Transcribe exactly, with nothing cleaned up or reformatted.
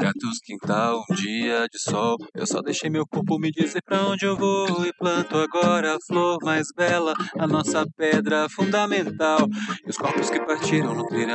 Gatos quintal, um dia de sol. Eu só deixei meu corpo me dizer pra onde eu vou. E planto agora a flor mais bela, a nossa pedra fundamental. E os corpos que partiram nutrirão